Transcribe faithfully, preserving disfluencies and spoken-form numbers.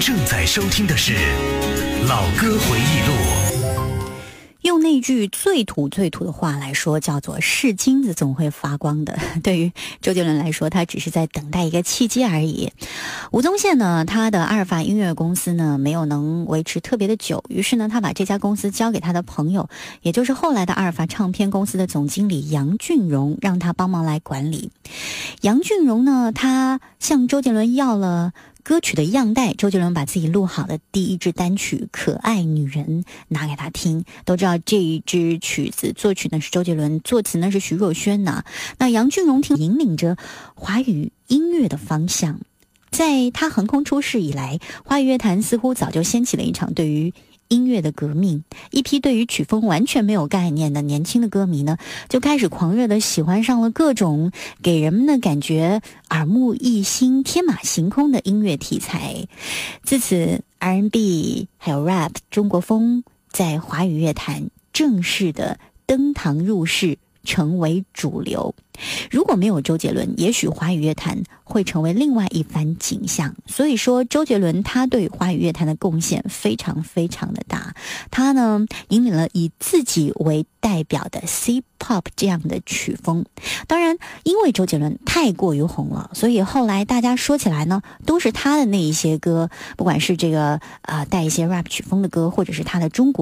正在收听的是老歌回忆录。 用那句最土最土的话来说，叫做是金子总会发光的。对于周杰伦来说，他只是在等待一个契机而已。吴宗宪呢，他的阿尔法音乐公司呢没有能维持特别的久，于是呢他把这家公司交给他的朋友，也就是后来的阿尔法唱片公司的总经理杨俊荣，让他帮忙来管理。杨俊荣呢，他向周杰伦要了歌曲的样带，周杰伦把自己录好的第一支单曲《可爱女人》拿给他听。都知道这一支曲子作曲呢是周杰伦，作词呢是徐若瑄呐。那杨俊荣听引领着华语音乐的方向。在他横空出世以来，华语乐坛似乎早就掀起了一场对于音乐的革命，一批对于曲风完全没有概念的年轻的歌迷呢，就开始狂热的喜欢上了各种给人们的感觉耳目一新、天马行空的音乐题材。自此 R and B 还有 rap 中国风在华语乐坛正式的登堂入室，成为主流。如果没有周杰伦，也许华语乐坛会成为另外一番景象。所以说周杰伦他对华语乐坛的贡献非常非常的大。他呢引领了以自己为代表的 C-pop 这样的曲风。当然因为周杰伦太过于红了，所以后来大家说起来呢都是他的那一些歌，不管是这个呃带一些 rap 曲风的歌，或者是他的中国